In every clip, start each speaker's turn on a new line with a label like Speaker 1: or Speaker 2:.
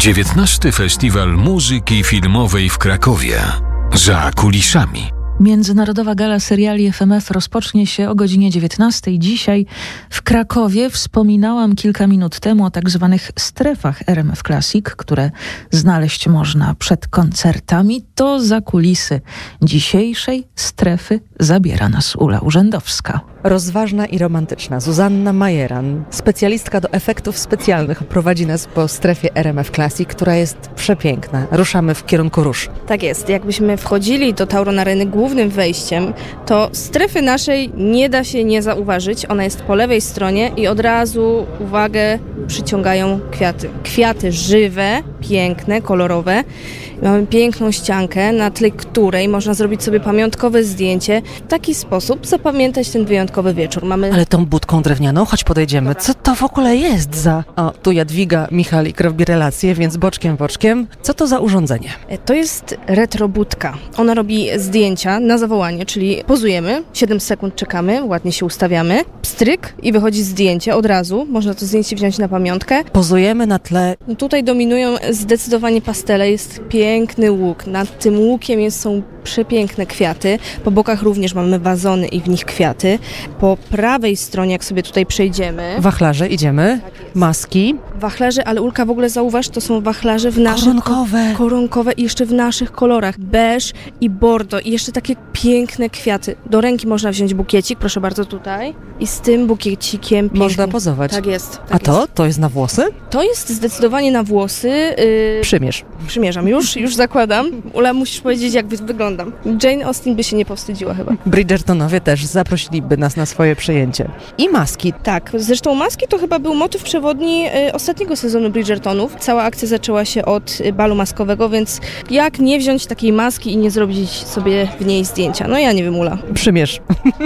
Speaker 1: XIX Festiwal Muzyki Filmowej w Krakowie. Za kulisami.
Speaker 2: Międzynarodowa Gala Seriali FMF rozpocznie się o godzinie 19:00. Dzisiaj w Krakowie. Wspominałam kilka minut temu o tak zwanych strefach RMF Classic, które znaleźć można przed koncertami. To za kulisy dzisiejszej strefy zabiera nas Ula Urzędowska.
Speaker 3: Rozważna i romantyczna Zuzanna Majeran, specjalistka do efektów specjalnych, prowadzi nas po strefie RMF Classic, która jest przepiękna. Ruszamy w kierunku róż.
Speaker 4: Tak jest. Jakbyśmy wchodzili do Tauron Areny głównym wejściem, to strefy naszej nie da się nie zauważyć. Ona jest po lewej stronie i od razu uwagę przyciągają kwiaty. Kwiaty żywe, piękne, kolorowe. Mamy piękną ściankę, na tle której można zrobić sobie pamiątkowe zdjęcie. W taki sposób zapamiętać ten wyjątkowy wieczór.
Speaker 3: Ale tą budką drewnianą, choć podejdziemy. Dobra. Co to w ogóle jest za... O, tu Jadwiga Michalik robi relacje, więc boczkiem. Co to za urządzenie?
Speaker 4: To jest retrobudka. Ona robi zdjęcia na zawołanie, czyli pozujemy, 7 sekund czekamy, ładnie się ustawiamy, pstryk i wychodzi zdjęcie od razu. Można to zdjęcie wziąć na pamiątkę.
Speaker 3: Pozujemy na tle...
Speaker 4: No tutaj dominują zdecydowanie pastele. Jest piękny łuk. Nad tym łukiem są przepiękne kwiaty. Po bokach również mamy wazony i w nich kwiaty. Po prawej stronie, jak sobie tutaj przejdziemy...
Speaker 3: Wachlarze, idziemy. Tak, maski.
Speaker 4: Wachlarze, ale Ulka, w ogóle zauważ, to są wachlarze w naszych... Koronkowe i jeszcze w naszych kolorach. Beż i bordo i jeszcze takie piękne kwiaty. Do ręki można wziąć bukiecik, proszę bardzo, tutaj. I z tym bukiecikiem pięknym.
Speaker 3: Można pozować.
Speaker 4: Tak jest. Tak
Speaker 3: a to?
Speaker 4: jest.
Speaker 3: To jest na włosy?
Speaker 4: To jest zdecydowanie na włosy.
Speaker 3: Przymierz.
Speaker 4: Przymierzam. Już zakładam. Ula, musisz powiedzieć, jak wyglądam. Jane Austen by się nie powstydziła chyba.
Speaker 3: Bridgertonowie też zaprosiliby nas na swoje przyjęcie. I maski.
Speaker 4: Tak. Zresztą maski to chyba był motyw przewodni ostatniego sezonu Bridgertonów. Cała akcja zaczęła się od balu maskowego, więc jak nie wziąć takiej maski i nie zrobić sobie w niej zdjęcia? No ja nie wiem, Ula.
Speaker 3: Przymierz.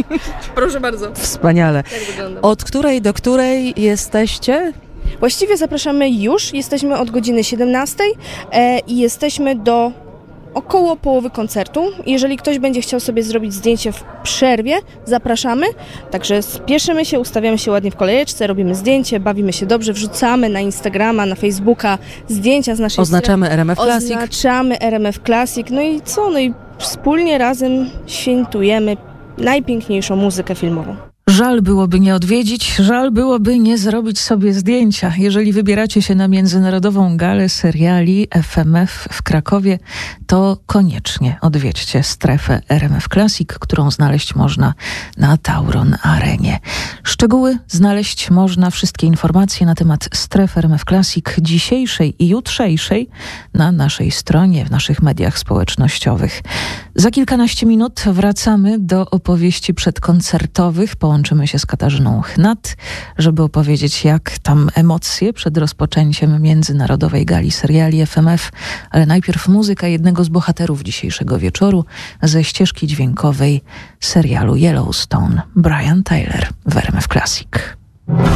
Speaker 4: Proszę bardzo.
Speaker 3: Wspaniale.
Speaker 4: Jak wygląda?
Speaker 3: Od której do której jesteście?
Speaker 4: Właściwie zapraszamy już. Jesteśmy od godziny 17:00 i jesteśmy do około połowy koncertu. Jeżeli ktoś będzie chciał sobie zrobić zdjęcie w przerwie, zapraszamy. Także spieszymy się, ustawiamy się ładnie w kolejeczce, robimy zdjęcie, bawimy się dobrze, wrzucamy na Instagrama, na Facebooka zdjęcia z naszej
Speaker 3: Oznaczamy RMF Classic.
Speaker 4: Oznaczamy RMF Classic. No i co? No i wspólnie razem świętujemy najpiękniejszą muzykę filmową.
Speaker 2: Żal byłoby nie odwiedzić, żal byłoby nie zrobić sobie zdjęcia. Jeżeli wybieracie się na Międzynarodową Galę Seriali FMF w Krakowie, to koniecznie odwiedźcie strefę RMF Classic, którą znaleźć można na Tauron Arenie. Szczegóły znaleźć można, wszystkie informacje na temat strefy RMF Classic dzisiejszej i jutrzejszej na naszej stronie, w naszych mediach społecznościowych. Za kilkanaście minut wracamy do opowieści przedkoncertowych. Połączymy się z Katarzyną Chnat, żeby opowiedzieć, jak tam emocje przed rozpoczęciem Międzynarodowej Gali Seriali FMF, ale najpierw muzyka jednego z bohaterów dzisiejszego wieczoru ze ścieżki dźwiękowej serialu Yellowstone, Brian Tyler w RMF Classic.